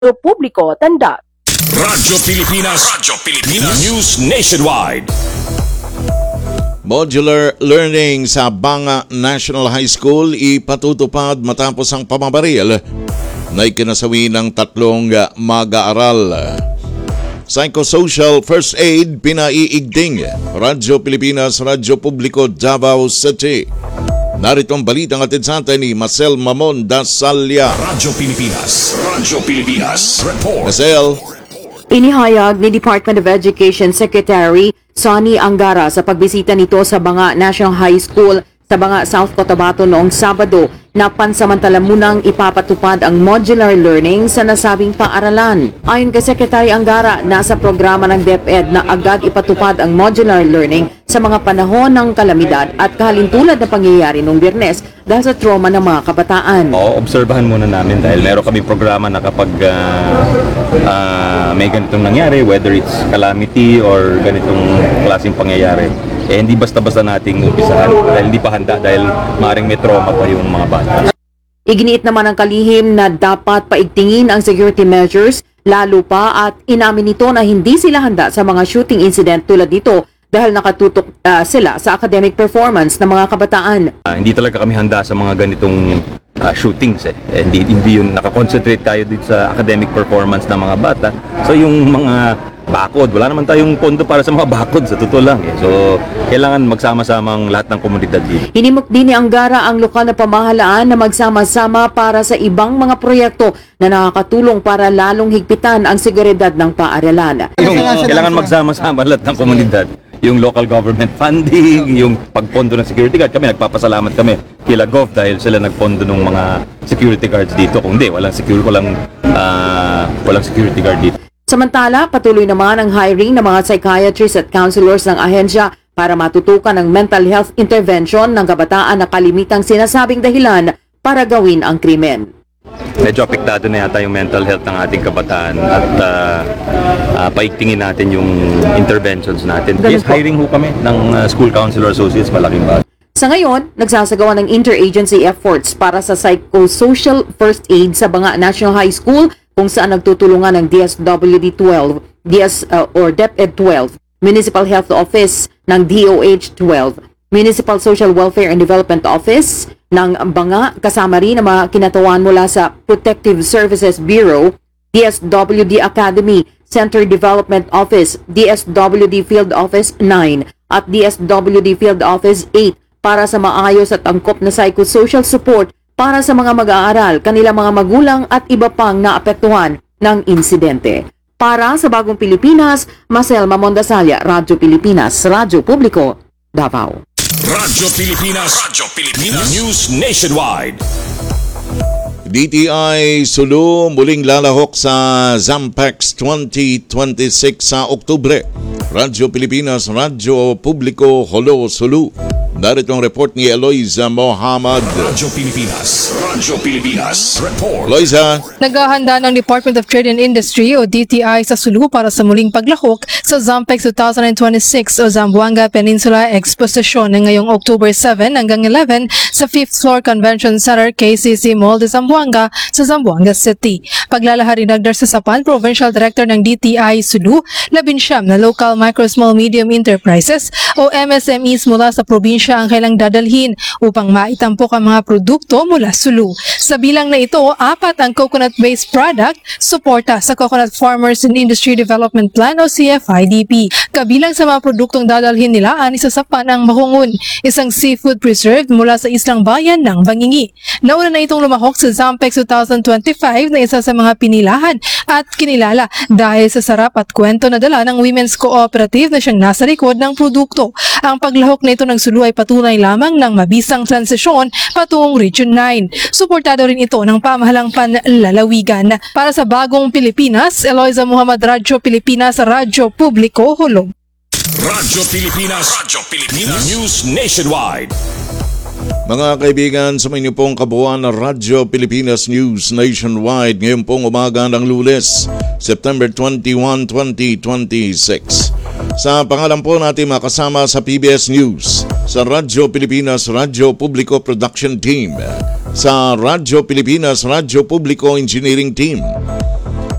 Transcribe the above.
Publiko tanda. Radyo Pilipinas. News Nationwide. Modular learning sa Banga National High School ipatutupad matapos ang pamabaril na ikinasawi ng 3 mag-aaral. Psychosocial First Aid pinaiigting. Radyo Pilipinas, Radyo Publiko, Davao City. Narito ang balitang atid sa atin ni Marcel Mamon Dasalya. Radyo Pilipinas. Report. Marcel. Inihayag ni Department of Education Secretary Sonny Angara sa pagbisita nito sa Banga National High School sa Banga, South Cotabato noong Sabado na pansamantala munang ipapatupad ang modular learning sa nasabing paaralan. Ayon kay Secretary Angara, nasa programa ng DepEd na agad ipatupad ang modular learning sa mga panahon ng kalamidad at kahalintulad na pangyayari noong Biyernes dahil sa trauma ng mga kabataan. Obserbahan muna namin dahil meron kami programa na kapag may ganitong nangyari, whether it's calamity or ganitong klaseng pangyayari, hindi basta-basta nating umpisahan dahil hindi pa handa dahil maaaring may trauma pa yung mga bata. Iginiit naman ang kalihim na dapat paigtingin ang security measures lalo pa at inamin nito na hindi sila handa sa mga shooting incident tulad nito dahil nakatutok sila sa academic performance ng mga kabataan. Hindi talaga kami handa sa mga ganitong shootings. Hindi yun, nakakonsentrate tayo dito sa academic performance ng mga bata. So yung mga bakod, wala naman tayong pondo para sa mga bakod, sa totoo lang. So kailangan magsama-samang lahat ng komunidad dito. Hinimok din ni Angara ang lokal na pamahalaan na magsama-sama para sa ibang mga proyekto na nakakatulong para lalong higpitan ang seguridad ng paaralan. Kailangan magsama-sama lahat ng komunidad. Yung local government funding, yung pagpondo ng security guard. Kami nagpapasalamat kami kila Gov dahil sila nagpondo ng mga security guards dito. Kung hindi, walang security guard dito. Samantala, patuloy naman ang hiring ng mga psychiatrists at counselors ng ahensya para matutukan ang mental health intervention ng kabataan na kalimitang sinasabing dahilan para gawin ang krimen. Medyo apektado na yata yung mental health ng ating kabataan at paigtingin natin yung interventions natin. Yes, hiring ho kami ng school counselor associates, malaking bagay. Sa ngayon, nagsasagawa ng interagency efforts para sa psychosocial first aid sa Banga National High School kung saan nagtutulungan ng DSWD-12, DepEd 12, Municipal Health Office ng DOH 12, Municipal Social Welfare and Development Office ng Banga, kasama rin ang mga kinatawan mula sa Protective Services Bureau, DSWD Academy, Center Development Office, DSWD Field Office 9 at DSWD Field Office 8 para sa maayos at angkop na psychosocial support para sa mga mag-aaral, kanilang mga magulang at iba pang naapektuhan ng insidente. Para sa Bagong Pilipinas, Marcel Mamon Dasalya, Radyo Pilipinas, Radyo Publiko, Davao. Radyo Pilipinas. News Nationwide. DTI Sulu muling lalahok sa Zampex 2026 sa Oktubre. Radyo Pilipinas, Radyo Publiko, Holo, Sulu. Narito ang report ni Eloisa Mohamad. Radyo Pilipinas. Report. Eloisa. Naghahanda ng Department of Trade and Industry o DTI sa Sulu para sa muling paglahok sa Zampex 2026 o Zamboanga Peninsula Exposition na ngayong October 7 hanggang 11 sa 5th Floor Convention Center KCC Mall de Zamboanga sa Zamboanga City. Paglalahari ng Darsasapan, Provincial Director ng DTI Sulu, 19 na local micro, small, medium enterprises o MSMEs mula sa probinsya ang kailang dadalhin upang maitampok ang mga produkto mula Sulu. Sa bilang na ito, 4 ang coconut-based product, suporta sa Coconut Farmers and Industry Development Plan o CFIDP. Kabilang sa mga produktong dadalhin nila, isa sa panang mahungon, isang seafood preserve mula sa islang bayan ng Bangingi. Nauna na itong lumahok sa Zampex 2025 na isa sa mga pinilahan at kinilala dahil sa sarap at kwento na dala ng Women's Cooperative na siyang nasa likod ng produkto. Ang paglahok na ito ng Sulu ay patunay lamang ng mabisang transisyon patungong Region 9. Suportado rin ito ng pamahalang panlalawigan. Para sa Bagong Pilipinas, Eloisa Muhammad, Radyo Pilipinas, Radyo Publiko, Hulong. Radyo Pilipinas. News Nationwide. Mga kaibigan, sa inyo pong kabuuan ng Radyo Pilipinas News Nationwide ngayon pong umaga ng Lunes, September 21, 2026. Sa pangalan po natin makasama sa PBS News, sa Radyo Pilipinas, Radyo Publiko Production Team, sa Radyo Pilipinas, Radyo Publiko Engineering Team,